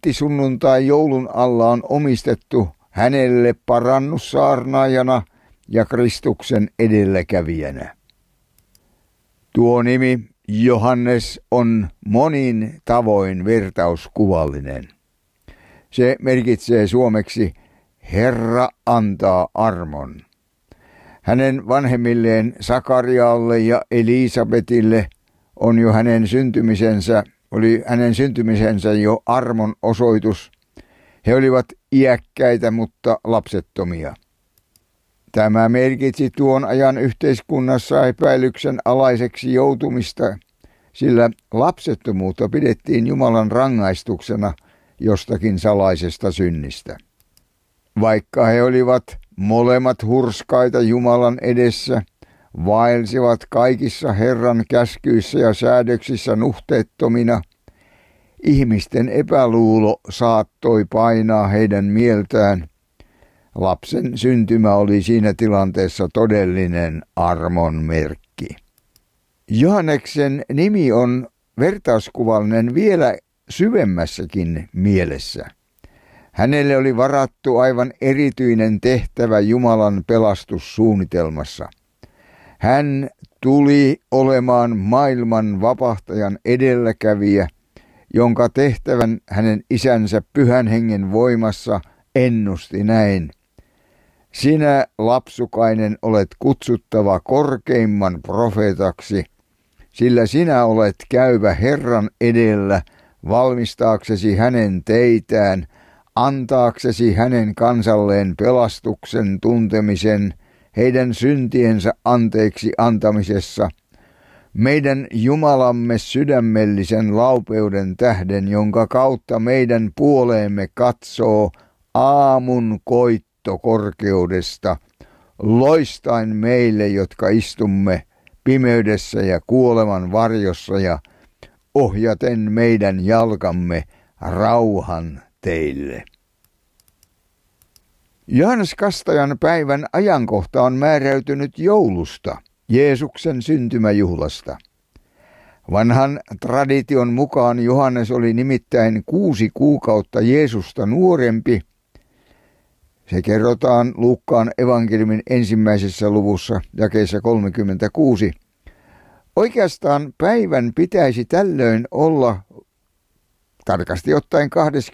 pilttisunnuntai joulun alla on omistettu hänelle parannussaarnaajana ja Kristuksen edelläkävijänä. Tuo nimi Johannes on monin tavoin vertauskuvallinen. Se merkitsee suomeksi Herra antaa armon. Hänen vanhemmilleen Sakarialle ja Elisabetille oli hänen syntymisensä jo armon osoitus. He olivat iäkkäitä, mutta lapsettomia. Tämä merkitsi tuon ajan yhteiskunnassa epäilyksen alaiseksi joutumista, sillä lapsettomuutta pidettiin Jumalan rangaistuksena jostakin salaisesta synnistä. Vaikka he olivat molemmat hurskaita Jumalan edessä, vaelsivat kaikissa Herran käskyissä ja säädöksissä nuhteettomina, ihmisten epäluulo saattoi painaa heidän mieltään. Lapsen syntymä oli siinä tilanteessa todellinen armon merkki. Johanneksen nimi on vertauskuvallinen vielä syvemmässäkin mielessä. Hänelle oli varattu aivan erityinen tehtävä Jumalan pelastussuunnitelmassa. Hän tuli olemaan maailman vapahtajan edelläkävijä, jonka tehtävän hänen isänsä Pyhän Hengen voimassa ennusti näin. Sinä, lapsukainen, olet kutsuttava korkeimman profeetaksi, sillä sinä olet käyvä Herran edellä valmistaaksesi hänen teitään, antaaksesi hänen kansalleen pelastuksen tuntemisen heidän syntiensä anteeksi antamisessa, meidän Jumalamme sydämellisen laupeuden tähden, jonka kautta meidän puoleemme katsoo aamun koitto korkeudesta, loistain meille, jotka istumme pimeydessä ja kuoleman varjossa, ja ohjaten meidän jalkamme rauhan teille. Johannes Kastajan päivän ajankohta on määräytynyt joulusta, Jeesuksen syntymäjuhlasta. Vanhan tradition mukaan Johannes oli nimittäin 6 kuukautta Jeesusta nuorempi. Se kerrotaan Luukkaan evankeliumin 1. luvussa jakeessa 36. Oikeastaan päivän pitäisi tällöin olla tarkasti ottaen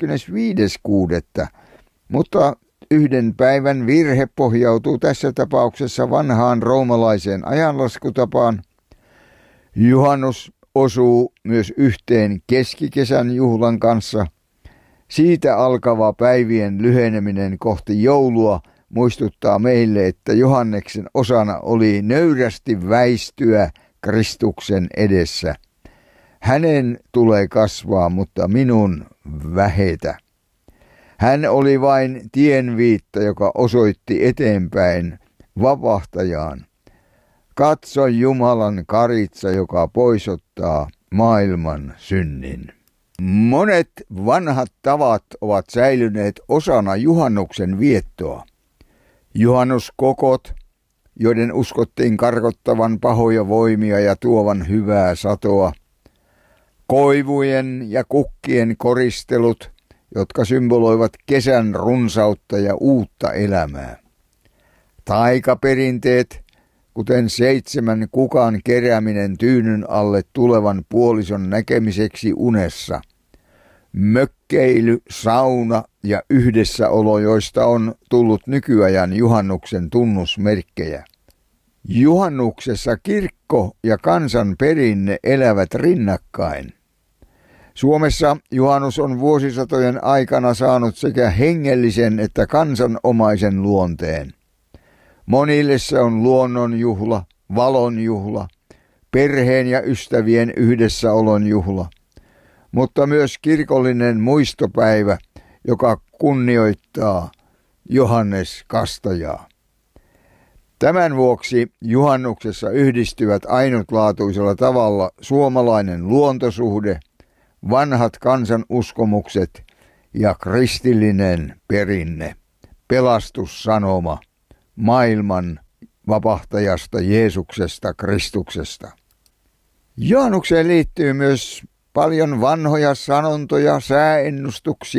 25.6., mutta yhden päivän virhe pohjautuu tässä tapauksessa vanhaan roomalaiseen ajanlaskutapaan. Juhannus osuu myös yhteen keskikesän juhlan kanssa. Siitä alkava päivien lyheneminen kohti joulua muistuttaa meille, että Johanneksen osana oli nöyrästi väistyä Kristuksen edessä. Hänen tulee kasvaa, mutta minun vähetä. Hän oli vain tienviitta, joka osoitti eteenpäin vapahtajaan. Katso Jumalan karitsa, joka poisottaa maailman synnin. Monet vanhat tavat ovat säilyneet osana juhannuksen viettoa. Juhannuskokot, joiden uskottiin karkottavan pahoja voimia ja tuovan hyvää satoa. Koivujen ja kukkien koristelut, jotka symboloivat kesän runsautta ja uutta elämää. Taikaperinteet, kuten 7 kukan kerääminen tyynyn alle tulevan puolison näkemiseksi unessa. Mökkeily, sauna ja yhdessäolo, joista on tullut nykyajan juhannuksen tunnusmerkkejä. Juhannuksessa kirkko ja kansan perinne elävät rinnakkain. Suomessa juhannus on vuosisatojen aikana saanut sekä hengellisen että kansanomaisen luonteen. Monille se on luonnonjuhla, valonjuhla, perheen ja ystävien yhdessäolon juhla, mutta myös kirkollinen muistopäivä, joka kunnioittaa Johannes Kastajaa. Tämän vuoksi juhannuksessa yhdistyvät ainutlaatuisella tavalla suomalainen luontosuhde, vanhat kansanuskomukset ja kristillinen perinne, pelastussanoma maailman vapahtajasta Jeesuksesta Kristuksesta. Johannukseen liittyy myös paljon vanhoja sanontoja, sääennustuksia